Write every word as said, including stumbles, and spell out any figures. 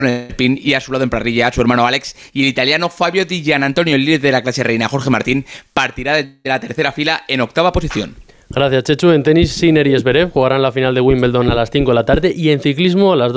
Spin, y a su lado en parrilla su hermano Alex y el italiano Fabio Di Gianantonio, el líder de la clase reina Jorge Martín, partirá de la tercera fila en octava posición. Gracias, Chechu. En tenis, Sinner y Zverev jugarán la final de Wimbledon a las cinco de la tarde y en ciclismo a las dos